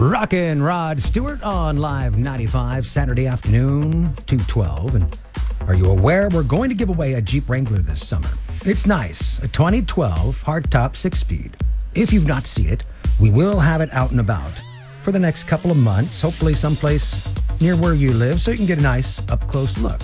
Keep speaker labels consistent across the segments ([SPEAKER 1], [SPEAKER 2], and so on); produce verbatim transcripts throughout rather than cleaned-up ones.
[SPEAKER 1] Rockin' Rod Stewart on Live ninety-five, Saturday afternoon, two twelve. And are you aware we're going to give away a Jeep Wrangler this summer? It's nice, a twenty twelve hardtop six-speed. If you've not seen it, we will have it out and about for the next couple of months, hopefully someplace near where you live, so you can get a nice up-close look.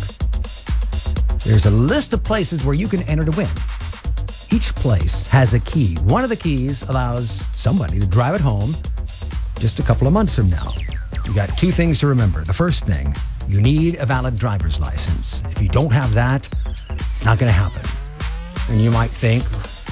[SPEAKER 1] There's a list of places where you can enter to win. Each place has a key. One of the keys allows somebody to drive it home just a couple of months from now. You got two things to remember. The first thing, you need a valid driver's license. If you don't have that, it's not going to happen. And you might think,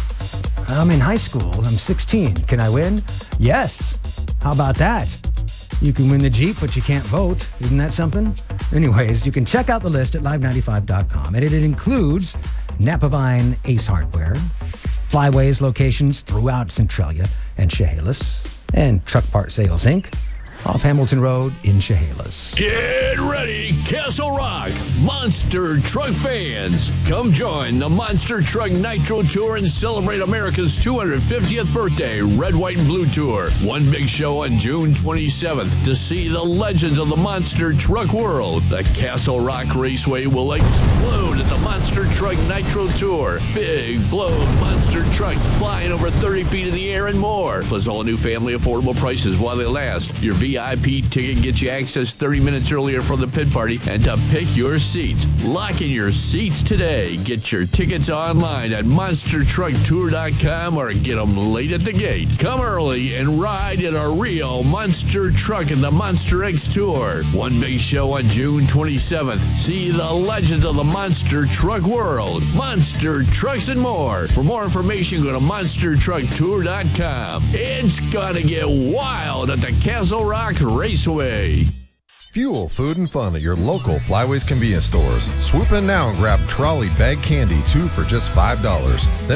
[SPEAKER 1] I'm in high school, I'm sixteen, can I win? Yes. How about that? You can win the Jeep, but you can't vote. Isn't that something? Anyways, you can check out the list at live ninety-five dot com, and it, it includes Napavine Ace Hardware, Flyways locations throughout Centralia and Chehalis, and Truck Part Sales, Incorporated off Hamilton Road in Chehalis.
[SPEAKER 2] Get ready, Castle Rock, Monster Truck fans. Come join the Monster Truck Nitro Tour and celebrate America's two hundred fiftieth birthday Red, White, and Blue Tour. One big show on June twenty-seventh to see the legends of the Monster Truck world. The Castle Rock Raceway will explode at the Monster Truck Nitro Tour. Big, blown monster trucks flying over thirty feet in the air and more. Plus all new family affordable prices while they last. Your V I P ticket gets you access thirty minutes earlier for the pit party and to pick your seats. Lock in your seats today. Get your tickets online at monster truck tour dot com or get them late at the gate. Come early and ride in a real monster truck in the Monster X Tour. One big show on June twenty-seventh. See the legends of the monster truck world. Monster Trucks and more. For more information, go to monster truck tour dot com. It's gonna get wild at the Castle Rock Raceway.
[SPEAKER 3] Fuel, food, and fun at your local Flyways convenience stores. Swoop in now and grab trolley bag candy, two for just five dollars. Then